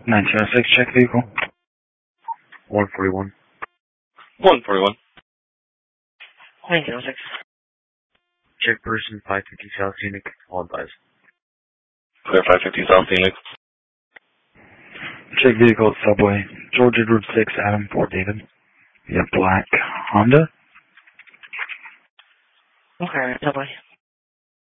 1906, check vehicle. 141. 141. 1906. Check person 550 South Scenic. All advised. Clear 550 South Scenic. Check vehicle at Subway. Georgia Route 6, Adam, Fort David. You have black Honda. Okay, Subway.